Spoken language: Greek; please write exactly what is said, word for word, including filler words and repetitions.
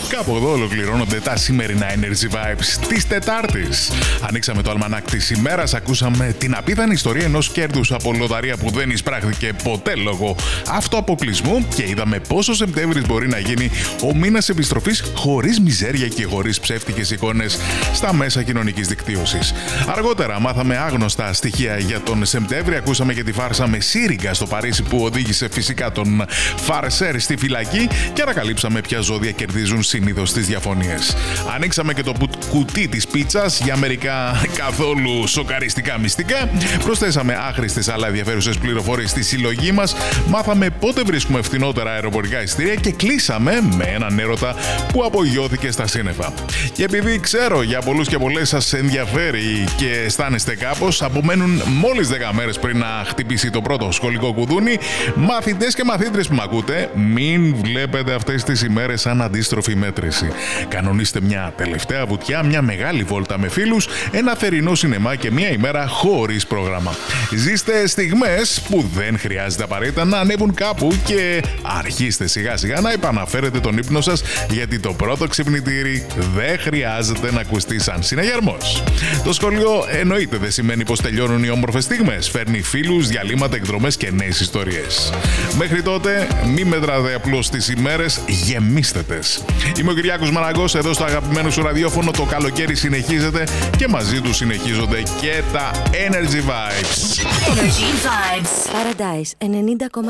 Κάπου εδώ ολοκληρώνονται τα σημερινά Energy Vibes της Τετάρτης. Ανοίξαμε το αλμανάκ της ημέρας, ακούσαμε την απίθανη ιστορία ενός κέρδους από λοταρία που δεν εισπράχθηκε ποτέ λόγω αυτοαποκλεισμού και είδαμε πόσο Σεπτέμβρης μπορεί να γίνει ο μήνας επιστροφής χωρίς μιζέρια και χωρίς ψεύτικες εικόνες στα μέσα κοινωνικής δικτύωσης. Αργότερα μάθαμε άγνωστα στοιχεία για τον Σεπτέμβρη, ακούσαμε και τη φάρσα με σύριγγα στο Παρίσι που οδήγησε φυσικά τον φαρσέρ στη φυλακή και ανακαλύψαμε ποια ζώδια κερδίζουν συνήθως τις διαφωνίες. Ανοίξαμε και το κουτί της πίτσας για μερικά καθόλου σοκαριστικά μυστικά. Προσθέσαμε άχρηστες αλλά ενδιαφέρουσες πληροφορίες στη συλλογή μας. Μάθαμε πότε βρίσκουμε φθηνότερα αεροπορικά εισιτήρια και κλείσαμε με έναν έρωτα που απογειώθηκε στα σύννεφα. Και επειδή ξέρω για πολλούς και πολλές σας ενδιαφέρει και αισθάνεστε κάπως, απομένουν μόλις δέκα μέρες πριν να χτυπήσει το πρώτο σχολικό κουδούνι. Μαθητές και μαθήτρες που με ακούτε, μην βλέπετε αυτές τις ημέρες σαν αντίστροφη μέτρηση. Κανονίστε μια τελευταία βουτιά, μια μεγάλη βόλτα με φίλους, ένα θερινό σινεμά και μια ημέρα χωρίς πρόγραμμα. Ζήστε στιγμές που δεν χρειάζεται απαραίτητα να ανέβουν κάπου και αρχίστε σιγά σιγά να επαναφέρετε τον ύπνο σας, γιατί το πρώτο ξυπνητήρι δεν χρειάζεται να ακουστεί σαν συναγερμός. Το σχολείο εννοείται δεν σημαίνει πως τελειώνουν οι όμορφες στιγμές. Φέρνει φίλους, διαλύματα, εκδρομές και νέες ιστορίες. Μέχρι τότε, μη μετράτε απλώς τις ημέρες, γεμίστε τες. Είμαι ο Κυριάκος Μαραγκός, εδώ στο αγαπημένο σου ραδιόφωνο. Το καλοκαίρι συνεχίζεται και μαζί του συνεχίζονται και τα Energy Vibes. Energy Vibes. Paradise ενενήντα κόμμα